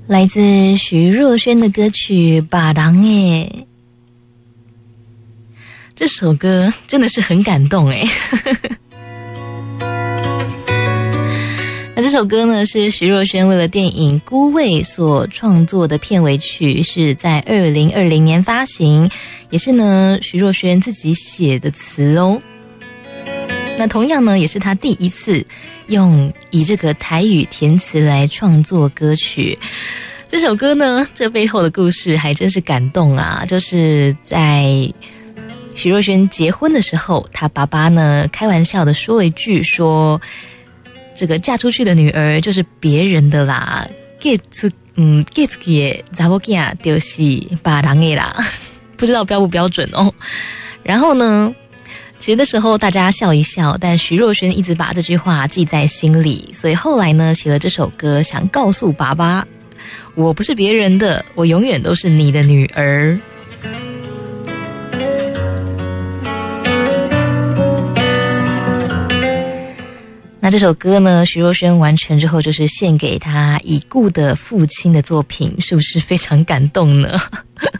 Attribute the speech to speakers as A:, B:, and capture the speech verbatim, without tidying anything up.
A: 来自徐若瑄的歌曲《把郎》诶，这首歌真的是很感动诶。那这首歌呢是徐若瑄为了电影《孤味》所创作的片尾曲，是在二零二零年发行，也是呢徐若瑄自己写的词哦。那同样呢也是她第一次用以这个台语填词来创作歌曲。这首歌呢这背后的故事还真是感动啊，就是在徐若瑄结婚的时候，她爸爸呢开玩笑的说了一句，说这个嫁出去的女儿就是别人的啦，嫁出嗯嫁出去的查某囝就是别人的啦，不知道标不标准哦。然后呢其实那时候大家笑一笑，但徐若瑄一直把这句话记在心里，所以后来呢写了这首歌，想告诉爸爸，我不是别人的，我永远都是你的女儿。那这首歌呢徐若瑄完成之后，就是献给她已故的父亲的作品，是不是非常感动呢？